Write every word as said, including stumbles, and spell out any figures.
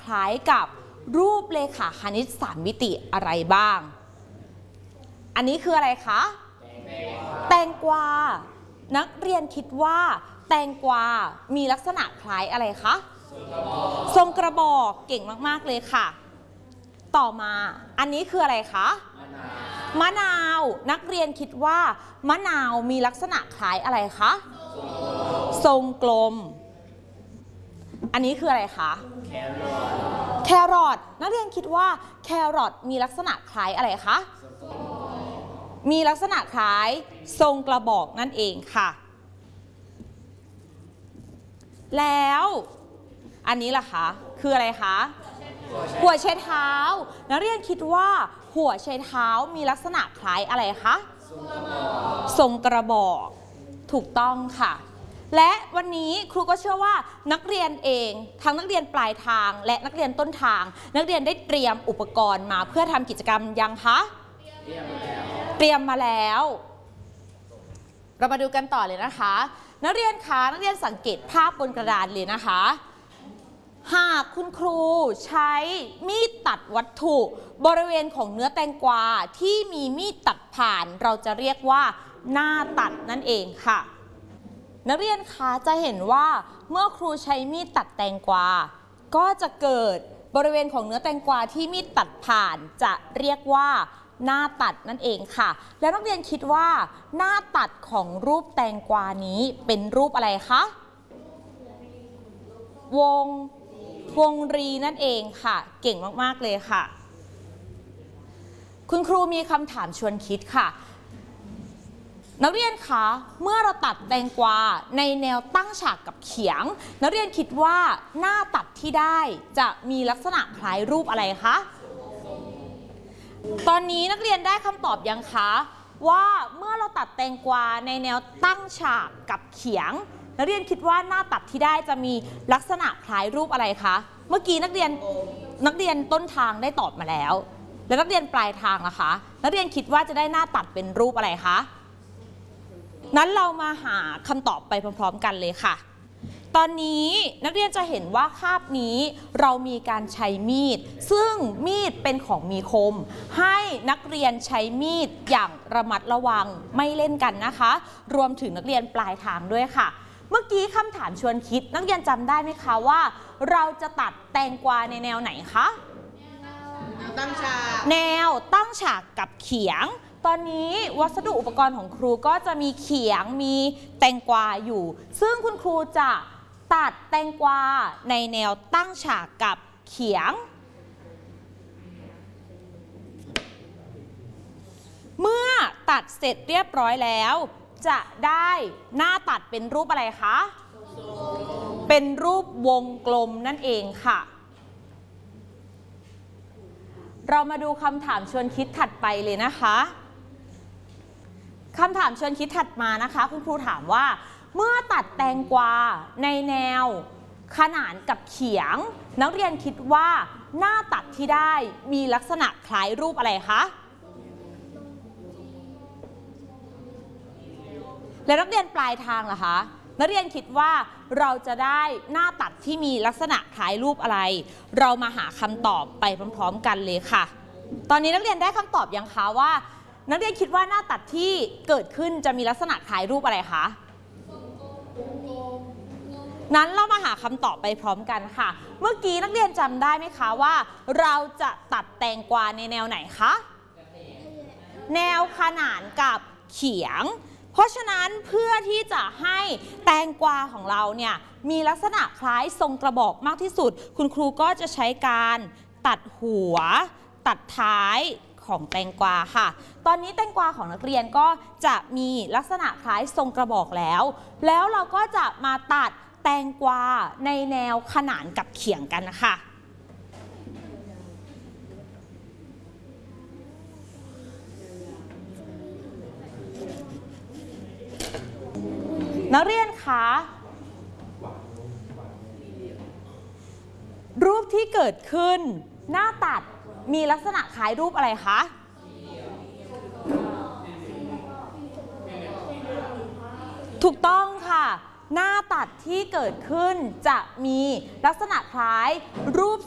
ล้ายกับรูปเลขาคณิตสามมิติอะไรบ้างอันนี้คืออะไรคะแตงกวานักเรียนคิดว่าแตงกวามีลักษณะคล้ายอะไรคะทรงกระบอกเก่งมากๆเลยค่ะต่อมาอันนี้คืออะไรคะมะนาวนักเรียนคิดว่ามะนาวมีลักษณะคล้ายอะไรคะทรงกลมอันนี้คืออะไรคะแครอทนักเรียนคิดว่าแครอทมีลักษณะคล้ายอะไรคะมีลักษณะคล้ายทรงกระบอกนั่นเองค่ะแล้วอันนี้ล่ะคะคืออะไรคะหัวไชเท้านักเรียนคิดว่าหัวไชเท้ามีลักษณะคล้ายอะไรคะทรงกระบอกถูกต้องค่ะและวันนี้ครูก็เชื่อว่านักเรียนเองทั้งนักเรียนปลายทางและนักเรียนต้นทางนักเรียนได้เตรียมอุปกรณ์มาเพื่อทำกิจกรรมยังคะเตรียมมาแล้วเรามาดูกันต่อเลยนะคะนักเรียนคะนักเรียนสังเกตภาพบนกระดานเลยนะคะหากคุณครูใช้มีดตัดวัตถุบริเวณของเนื้อแตงกวาที่มีมีดตัดผ่านเราจะเรียกว่าหน้าตัดนั่นเองค่ะนักเรียนคะจะเห็นว่าเมื่อครูใช้มีดตัดแตงกวาก็จะเกิดบริเวณของเนื้อแตงกวาที่มีดตัดผ่านจะเรียกว่าหน้าตัดนั่นเองค่ะแล้วนักเรียนคิดว่าหน้าตัดของรูปแตงกวานี้เป็นรูปอะไรคะวงวงรีนั่นเองค่ะเก่งมากๆเลยค่ะคุณครูมีคำถามชวนคิดค่ะนักเรียนคะเมื่อเราตัดแตงกวาในแนวตั้งฉากกับเขียงนักเรียนคิดว่าหน้าตัดที่ได้จะมีลักษณะคล้ายรูปอะไรคะตอนนี้นักเรียนได้คำตอบยังคะว่าเมื่อเราตัดแตงกวาในแนวตั้งฉากกับเขียงนักเรียนคิดว่าหน้าตัดที่ได้จะมีลักษณะคล้ายรูปอะไรคะเมื่อกี้นักเรียนนักเรียนต้นทางได้ตอบมาแล้วแล้วนักเรียนปลายทางล่ะคะนักเรียนคิดว่าจะได้หน้าตัดเป็นรูปอะไรคะนั้นเรามาหาคำตอบไปพร้อมๆกันเลยค่ะตอนนี้นักเรียนจะเห็นว่าคาบนี้เรามีการใช้มีดซึ่งมีดเป็นของมีคมให้นักเรียนใช้มีดอย่างระมัดระวังไม่เล่นกันนะคะรวมถึงนักเรียนปลายทางด้วยค่ะเมื่อกี้คำถามชวนคิดนักเรียนจำได้ไหมคะว่าเราจะตัดแตงกวาในแนวไหนคะตั้งฉากแนวตั้งฉากกับเขียงตอนนี้วัสดุอุปกรณ์ของครูก็จะมีเขียงมีแตงกวาอยู่ซึ่งคุณครูจะตัดแตงกวาในแนวตั้งฉากกับเขียงเมื่อตัดเสร็จเรียบร้อยแล้วจะได้หน้าตัดเป็นรูปอะไรคะเป็นรูปวงกลมนั่นเองค่ะเรามาดูคำถามชวนคิดถัดไปเลยนะคะคำถามชวนคิดถัดมานะคะคุณครูถามว่าเมื่อตัดแตงกวาในแนวขนานกับเขียงนักเรียนคิดว่าหน้าตัดที่ได้มีลักษณะคล้ายรูปอะไรคะและนักเรียนปลายทางล่ะคะนักเรียนคิดว่าเราจะได้หน้าตัดที่มีลักษณะคล้ายรูปอะไรเรามาหาคำตอบไปพร้อมๆกันเลยค่ะตอนนี้นักเรียนได้คำตอบยังคะว่านักเรียนคิดว่าหน้าตัดที่เกิดขึ้นจะมีลักษณะคล้ายรูปอะไรคะนั้นเรามาหาคำตอบไปพร้อมกันค่ะเมื่อกี้นักเรียนจำได้ไหมคะว่าเราจะตัดแตงกวาในแนวไหนคะแนวขนานกับเขียงเพราะฉะนั้นเพื่อที่จะให้แตงกวาของเราเนี่ยมีลักษณะคล้ายทรงกระบอกมากที่สุดคุณครูก็จะใช้การตัดหัวตัดท้ายของแตงกวาค่ะตอนนี้แตงกวาของนักเรียนก็จะมีลักษณะคล้ายทรงกระบอกแล้วแล้วเราก็จะมาตัดแตงกวาในแนวขนานกับเขียงกันนะคะนักเรียนคะรูปที่เกิดขึ้นหน้าตัดมีลักษณะคล้ายรูปอะไรคะถูกต้องค่ะหน้าตัดที่เกิดขึ้นจะมีลักษณะคล้ายรูป